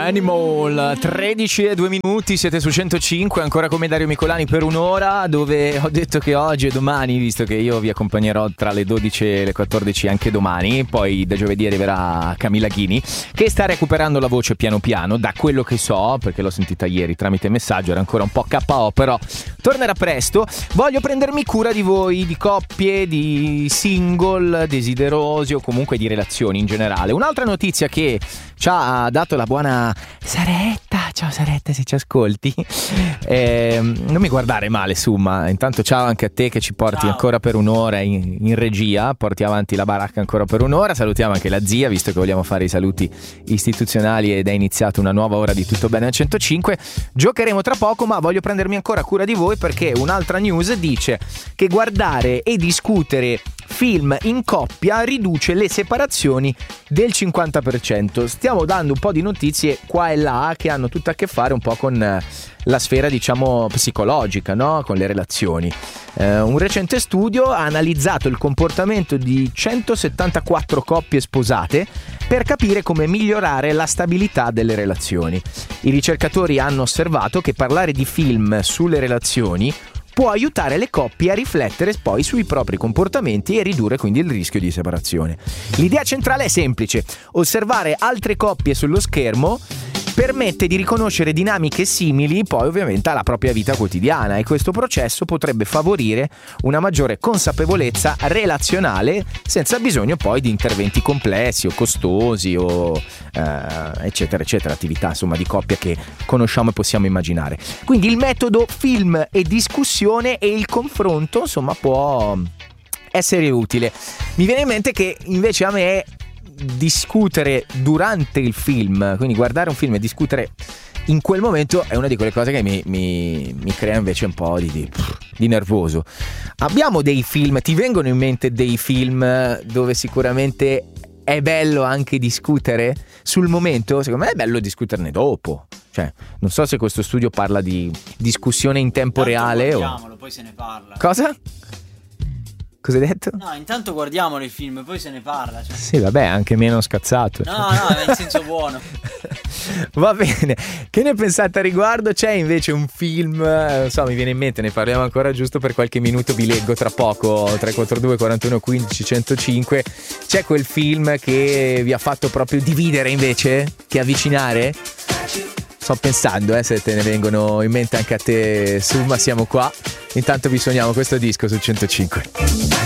Animal, 13:02, siete su 105, ancora come Dario Micolani per un'ora, dove ho detto che oggi e domani, visto che io vi accompagnerò tra le 12 e le 14 anche domani, poi da giovedì arriverà Camilla Ghini, che sta recuperando la voce piano piano, da quello che so, perché l'ho sentita ieri tramite messaggio, era ancora un po' KO, però tornerà presto. Voglio prendermi cura di voi, di coppie, di single, desiderosi o comunque di relazioni in generale. Un'altra notizia che ci ha dato la buona Saretta, ciao Saretta se ci ascolti, non mi guardare male Summa, intanto ciao anche a te che ci porti ancora per un'ora in regia, porti avanti la baracca ancora per un'ora, salutiamo anche la zia visto che vogliamo fare i saluti istituzionali ed è iniziata una nuova ora di Tutto Bene al 105, giocheremo tra poco ma voglio prendermi ancora cura di voi perché un'altra news dice che guardare e discutere film in coppia riduce le separazioni del 50%. Stiamo dando un po' di notizie qua e là che hanno tutto a che fare un po' con la sfera diciamo psicologica, no? Con le relazioni. Un recente studio ha analizzato il comportamento di 174 coppie sposate per capire come migliorare la stabilità delle relazioni. I ricercatori hanno osservato che parlare di film sulle relazioni può aiutare le coppie a riflettere poi sui propri comportamenti e ridurre quindi il rischio di separazione. L'idea centrale è semplice: osservare altre coppie sullo schermo permette di riconoscere dinamiche simili poi ovviamente alla propria vita quotidiana e questo processo potrebbe favorire una maggiore consapevolezza relazionale senza bisogno poi di interventi complessi o costosi o eccetera eccetera, attività insomma di coppia che conosciamo e possiamo immaginare. Quindi il metodo film e discussione e il confronto insomma può essere utile. Mi viene in mente che invece a me discutere durante il film, quindi guardare un film e discutere in quel momento è una di quelle cose che mi crea invece un po' di nervoso. Abbiamo dei film, ti vengono in mente dei film dove sicuramente è bello anche discutere sul momento? Secondo me è bello discuterne dopo. Cioè, non so se questo studio parla di discussione in tempo reale o... poi se ne parla. Cosa? Cosa hai detto? No, intanto guardiamolo il film, poi se ne parla. Cioè. Sì, vabbè, anche meno scazzato. No, in senso buono. Va bene, che ne pensate a riguardo? C'è invece un film, non so, mi viene in mente, ne parliamo ancora giusto per qualche minuto, vi leggo tra poco, 342 41 15 105. C'è quel film che vi ha fatto proprio dividere invece, che avvicinare? Sto pensando, se te ne vengono in mente anche a te, Summa, siamo qua. Intanto vi suoniamo questo disco su 105.